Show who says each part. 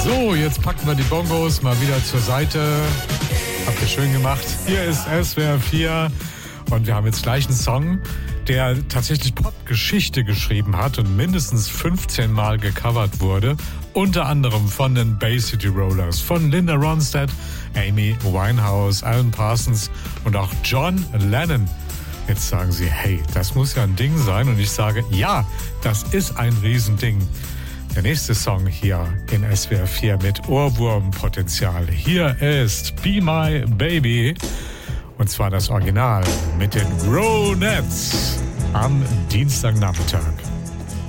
Speaker 1: So, jetzt packen wir die Bongos mal wieder zur Seite. Habt ihr schön gemacht. Hier ist SWR 4 und wir haben jetzt gleich einen Song, der tatsächlich Popgeschichte geschrieben hat und mindestens 15 Mal gecovert wurde. Unter anderem von den Bay City Rollers, von Linda Ronstadt, Amy Winehouse, Alan Parsons und auch John Lennon. Jetzt sagen Sie, hey, das muss ja ein Ding sein. Und ich sage, ja, das ist ein Riesending. Der nächste Song hier in SWR 4 mit Ohrwurmpotenzial. Hier ist Be My Baby. Und zwar das Original mit den Ronettes am Dienstagnachmittag.